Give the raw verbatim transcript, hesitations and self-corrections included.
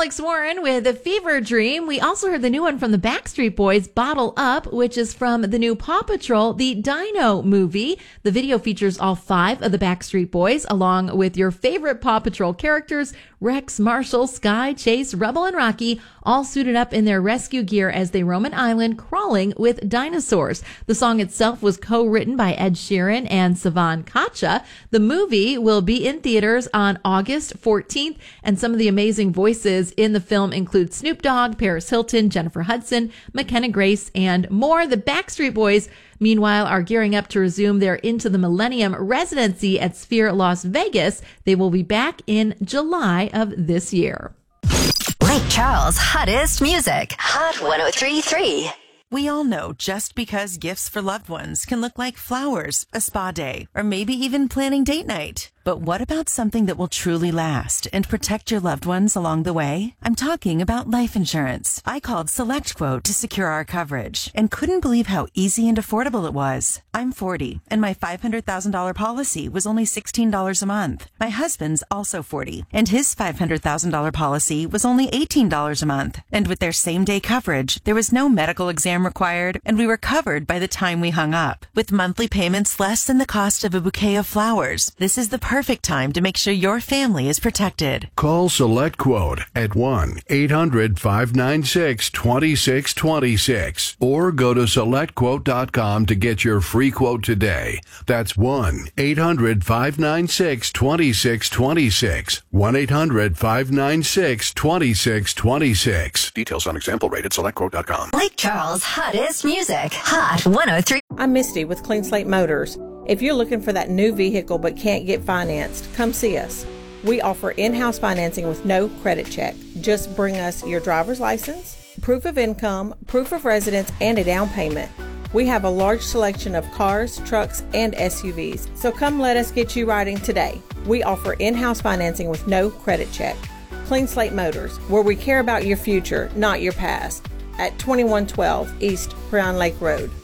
Alex Warren with a Fever Dream. We also heard the new one from the Backstreet Boys, Bottle Up, which is from the new Paw Patrol, the Dino movie. The video features all five of the Backstreet Boys, along with your favorite Paw Patrol characters, Rex, Marshall, Sky, Chase, Rubble, and Rocky, all suited up in their rescue gear as they roam an island crawling with dinosaurs. The song itself was co-written by Ed Sheeran and Savan Kacha. The movie will be in theaters on August fourteenth, and some of the amazing voices in the film include Snoop Dogg, Paris Hilton, Jennifer Hudson, McKenna Grace, and more. The Backstreet Boys, meanwhile, are gearing up to resume their Into the Millennium residency at Sphere Las Vegas. They will be back in July of this year. Lake Charles' hottest music. Hot one oh three point three. We all know just because gifts for loved ones can look like flowers, a spa day, or maybe even planning date night. But what about something that will truly last and protect your loved ones along the way? I'm talking about life insurance. I called SelectQuote to secure our coverage and couldn't believe how easy and affordable it was. I'm forty, and my five hundred thousand dollars policy was only sixteen dollars a month. My husband's also forty, and his five hundred thousand dollars policy was only eighteen dollars a month. And with their same-day coverage, there was no medical exam required, and we were covered by the time we hung up. With monthly payments less than the cost of a bouquet of flowers, this is the perfect time to make sure your family is protected. Call SelectQuote at one eight hundred five nine six two six two six or go to select quote dot com to get your free quote today. That's one eight hundred five nine six two six two six. one eight hundred five nine six two six two six. Details on example rate at select quote dot com. Lake Charles' hottest music. Hot one oh three. I'm Misty with Clean Slate Motors. If you're looking for that new vehicle but can't get financed, come see us. We offer in-house financing with no credit check. Just bring us your driver's license, proof of income, proof of residence, and a down payment. We have a large selection of cars, trucks, and S U Vs, so come let us get you riding today. We offer in-house financing with no credit check. Clean Slate Motors, where we care about your future, not your past, at twenty-one twelve East Crown Lake Road.